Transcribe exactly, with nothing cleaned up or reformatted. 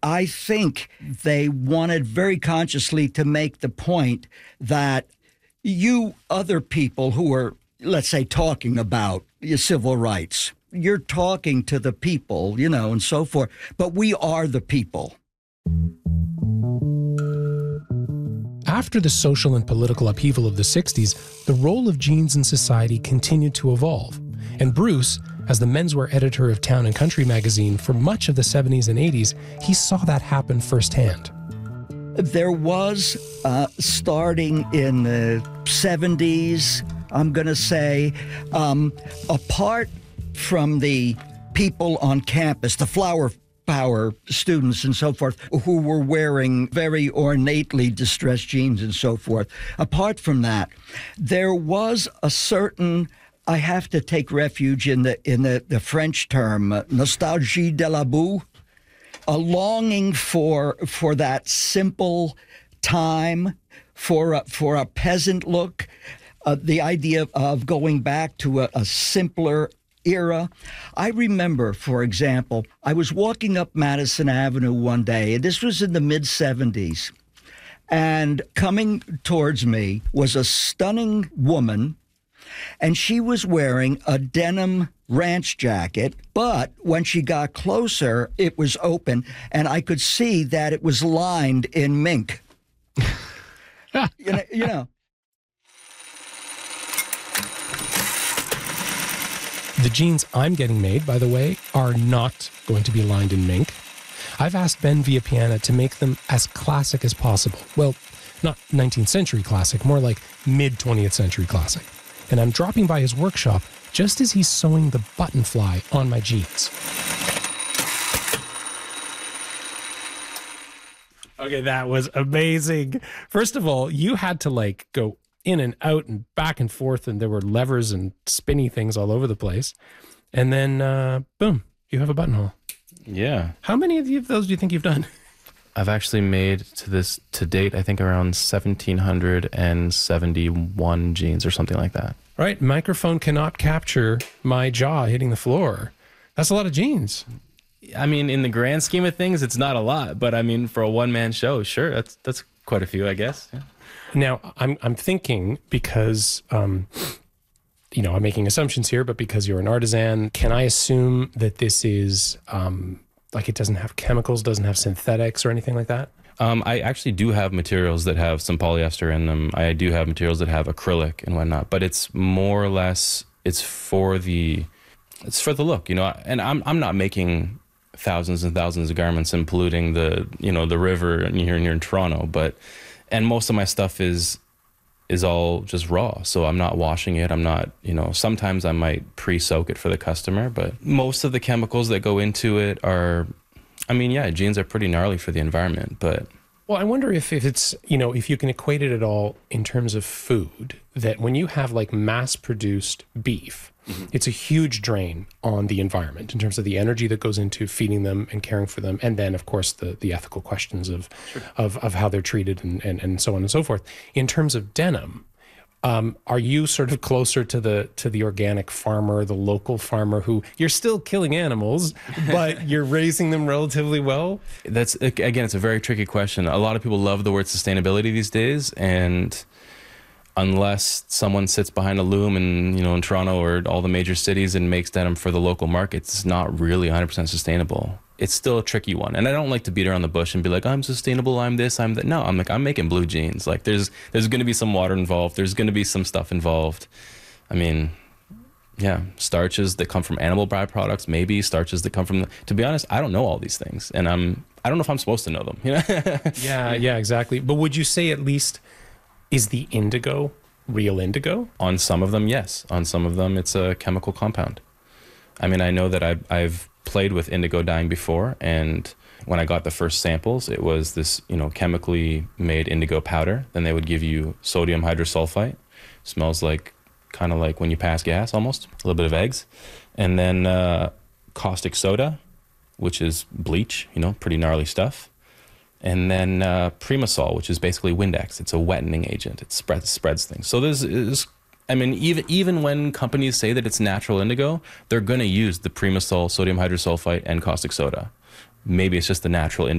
I think they wanted very consciously to make the point that you other people who are, let's say, talking about your civil rights, you're talking to the people, you know, and so forth, but we are the people. After the social and political upheaval of the sixties, the role of jeans in society continued to evolve. And Bruce, as the menswear editor of Town and Country magazine for much of the seventies and eighties, he saw that happen firsthand. There was, uh, starting in the seventies, I'm going to say, um, apart from the people on campus, the flower power students and so forth, who were wearing very ornately distressed jeans and so forth, apart from that, there was a certain, I have to take refuge in the in the, the French term, uh, nostalgie de la boue, a longing for for that simple time, for a, for a peasant look, uh, the idea of, of going back to a, a simpler era. I remember, for example, I was walking up Madison Avenue one day, and this was in the mid seventies, and coming towards me was a stunning woman, and she was wearing a denim ranch jacket, but when she got closer, it was open, and I could see that it was lined in mink. you know, you know. The jeans I'm getting made, by the way, are not going to be lined in mink. I've asked Ben Villapiana to make them as classic as possible. Well, not nineteenth century classic, more like mid-twentieth century classic. And I'm dropping by his workshop just as he's sewing the button fly on my jeans. Okay, that was amazing. First of all, you had to like go in and out and back and forth, and there were levers and spinny things all over the place. And then, uh, boom, you have a buttonhole. Yeah. How many of those do you think you've done? I've actually made to this, to date, I think around one thousand seven hundred seventy-one jeans or something like that. Right, microphone cannot capture my jaw hitting the floor. That's a lot of jeans. I mean, in the grand scheme of things, it's not a lot, but I mean, for a one-man show, sure, that's that's quite a few, I guess. Yeah. Now, I'm I'm thinking because, um, you know, I'm making assumptions here, but because you're an artisan, can I assume that this is, um, like it doesn't have chemicals, doesn't have synthetics or anything like that? Um, I actually do have materials that have some polyester in them. I do have materials that have acrylic and whatnot, but it's more or less, it's for the, it's for the look, you know, and I'm I'm not making thousands and thousands of garments and polluting the, you know, the river here, here in Toronto, but and most of my stuff is is all just raw, so I'm not washing it. I'm not, you know, sometimes I might pre-soak it for the customer, but most of the chemicals that go into it are, I mean, yeah, jeans are pretty gnarly for the environment, but... Well, I wonder if, if it's, you know, if you can equate it at all in terms of food, that when you have like mass-produced beef, mm-hmm. it's a huge drain on the environment in terms of the energy that goes into feeding them and caring for them, and then, of course, the, the ethical questions of, sure. of of how they're treated and, and, and so on and so forth. In terms of denim, um, are you sort of closer to the to the organic farmer, the local farmer, who you're still killing animals, but you're raising them relatively well? That's, again, it's a very tricky question. A lot of people love the word sustainability these days, and unless someone sits behind a loom in, you know, in Toronto or all the major cities and makes denim for the local markets, it's not really one hundred percent sustainable. It's still a tricky one. And I don't like to beat around the bush and be like, I'm sustainable, I'm this, I'm that. No, I'm like, I'm making blue jeans. Like there's there's going to be some water involved. There's going to be some stuff involved. I mean, yeah, starches that come from animal byproducts, maybe starches that come from, the, to be honest, I don't know all these things. And I'm, I don't know if I'm supposed to know them. You know? yeah, yeah, exactly. But would you say at least, is the indigo real indigo? On some of them, yes. On some of them, it's a chemical compound. I mean, I know that I've, I've played with indigo dyeing before, and when I got the first samples, it was this, you know, chemically made indigo powder. Then they would give you sodium hydrosulfite. Smells like, kind of like when you pass gas almost, a little bit of eggs. And then uh, caustic soda, which is bleach, you know, pretty gnarly stuff. And then uh, Primasol, which is basically Windex. It's a wettening agent. It spreads spreads things. So there's, there's I mean, even even when companies say that it's natural indigo, they're going to use the Primasol, sodium hydrosulfite, and caustic soda. Maybe it's just the natural indigo.